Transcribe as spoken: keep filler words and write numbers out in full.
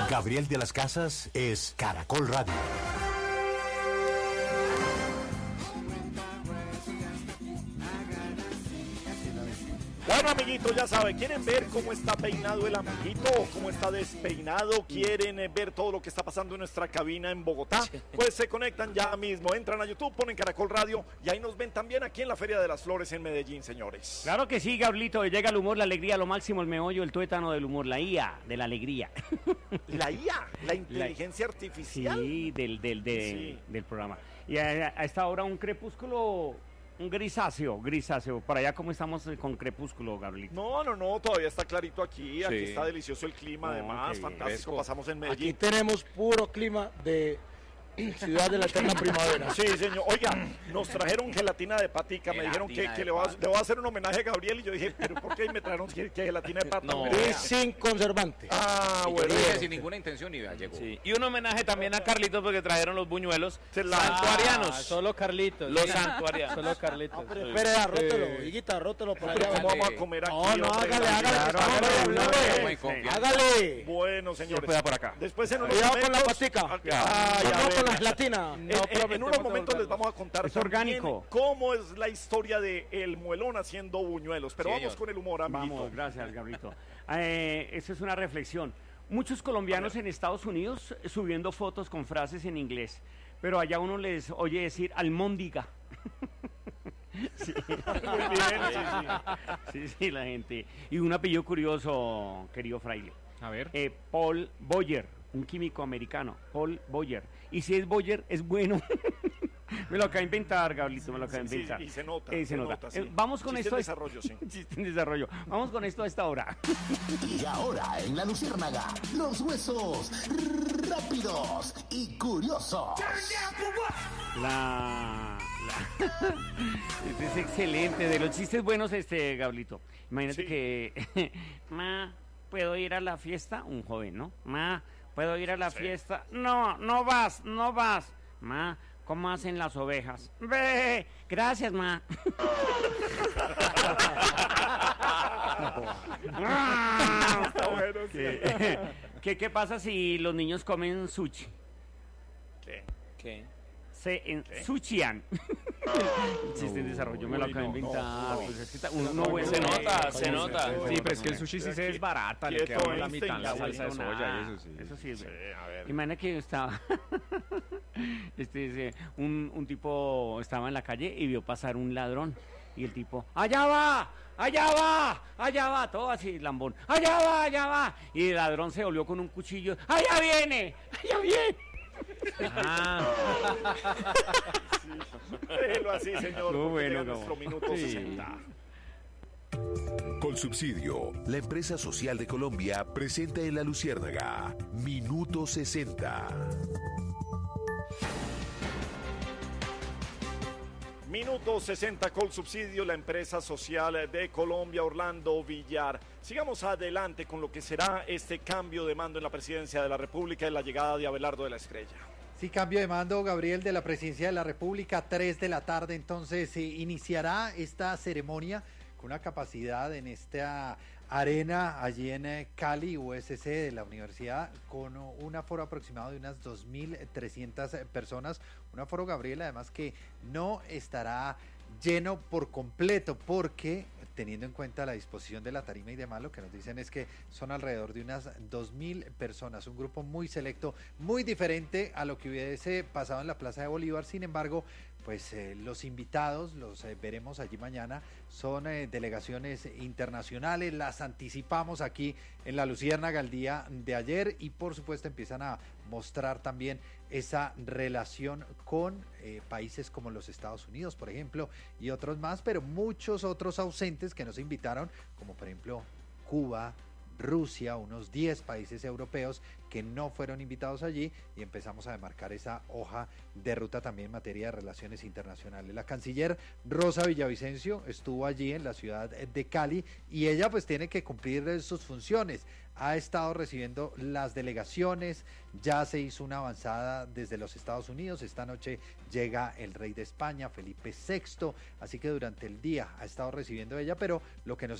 Gabriel de las Casas es Caracol Radio. Bueno, amiguitos, ya saben, ¿quieren ver cómo está peinado el amiguito o cómo está despeinado? ¿Quieren eh, ver todo lo que está pasando en nuestra cabina en Bogotá? Pues se conectan ya mismo, entran a YouTube, ponen Caracol Radio y ahí nos ven también aquí en la Feria de las Flores en Medellín, señores. Claro que sí, Gablito, llega el humor, la alegría, lo máximo, el meollo, el tuétano del humor, la I A de la alegría. La I A, la inteligencia la... artificial. Sí, del, del, de, sí. del programa. Y a, a esta hora un crepúsculo... Un grisáceo, grisáceo. Por allá, ¿cómo estamos con crepúsculo, Gabrielito? No, no, no, todavía está clarito aquí. Sí. Aquí está delicioso el clima, oh, además, fantástico. Fresco. Pasamos en Medellín. Aquí tenemos puro clima de ciudad de la eterna primavera. Sí, señor. Oiga, nos trajeron gelatina de patica. Me dijeron que, que le, voy a, le voy a hacer un homenaje a Gabriel. Y yo dije, ¿pero por qué me trajeron que, que gelatina de pata? No, y sin conservante. Ah, y bueno. Yo dije sin ninguna intención y ya llegó. Sí. Y un homenaje también a Carlitos porque trajeron los buñuelos la... santuarianos. Ah, solo Carlitos. Los santuarianos. Solo Carlitos. Ah, pero espere, arrótelo, higuita, arrótelo por allá. ¿Cómo vamos a comer aquí? No, no, hágale, hágale. Hágale. Hágale. Bueno, señores. Después por acá. Después en unos Cuidado momentos... con la patica. Ah, ya no con la gelatina. No, en, en unos momentos les vamos a contar es orgánico cómo es la historia de el muelón haciendo buñuelos, pero sí, vamos señor. Con el humor, amiguito. Vamos, gracias, Gabrito. Eh, esa es una reflexión. Muchos colombianos en Estados Unidos subiendo fotos con frases en inglés, pero allá uno les oye decir almóndiga. Sí. Muy bien, sí, sí. sí, sí, la gente. Y un apellido curioso, querido fraile. A ver. Eh, Paul Boyer, un químico americano, Paul Boyer. Y si es Boyer, es bueno. Me lo acabo de inventar, Gablito, me lo acabo de sí, inventar. Sí, y se nota. Eh, se, se nota. nota sí. eh, vamos con Chiste esto. En desarrollo, sí. Chiste en desarrollo. Vamos con esto a esta hora. Y ahora en La Luciérnaga, los huesos rápidos y curiosos. La... la... Este es excelente. De los chistes buenos, este, Gablito. Imagínate sí. que... Ma, ¿puedo ir a la fiesta? Un joven, ¿no? Ma... ¿Puedo ir a la sí. fiesta? No, no vas, no vas. Ma, ¿cómo hacen las ovejas? Ve, gracias, ma. Está bueno, sí. ¿Qué, ¿Qué pasa si los niños comen sushi? ¿Qué? ¿Qué? Se ensucian. Chiste en desarrollo, me lo acabo de inventar. Pues es que está, uno, no, se nota, se nota. Sí, pero es que el sushi sí se desbarata, le queda la mitad la salsa de soya, eso sí. Eso sí, sí, a ver. Imagina que yo estaba, este, un, un tipo estaba en la calle y vio pasar un ladrón. Y el tipo, ¡allá va! ¡Allá va! ¡Allá va! Todo así, lambón. ¡Allá va! ¡Allá va! Y el ladrón se volvió con un cuchillo. ¡Allá viene! ¡Allá viene! Ah. Sí. Déjelo así, señor. No, bueno, no. Nuestro minuto sí. sesenta. Colsubsidio, la empresa social de Colombia, presenta en La Luciérnaga Minuto sesenta. Minuto sesenta, Colsubsidio, la empresa social de Colombia, Orlando Villar. Sigamos adelante con lo que será este cambio de mando en la presidencia de la República y la llegada de Abelardo de la Espriella. Sí, cambio de mando, Gabriel, de la presidencia de la República, tres de la tarde, entonces se eh, iniciará esta ceremonia con una capacidad en esta arena allí en eh, Cali, U S C de la universidad, con un aforo aproximado de unas dos mil trescientas personas, un aforo, Gabriel, además que no estará lleno por completo, porque teniendo en cuenta la disposición de la tarima y demás, lo que nos dicen es que son alrededor de unas dos mil personas, un grupo muy selecto, muy diferente a lo que hubiese pasado en la Plaza de Bolívar. Sin embargo, pues eh, los invitados, los eh, veremos allí mañana, son eh, delegaciones internacionales, las anticipamos aquí en La Luciérnaga el día de ayer y por supuesto empiezan a mostrar también esa relación con eh, países como los Estados Unidos, por ejemplo, y otros más, pero muchos otros ausentes que nos invitaron, como por ejemplo Cuba, Rusia, unos diez países europeos que no fueron invitados allí, y empezamos a demarcar esa hoja de ruta también en materia de relaciones internacionales. La canciller Rosa Villavicencio estuvo allí en la ciudad de Cali y ella pues tiene que cumplir sus funciones. Ha estado recibiendo las delegaciones, ya se hizo una avanzada desde los Estados Unidos, esta noche llega el rey de España, Felipe sexto, así que durante el día ha estado recibiendo ella, pero lo que nos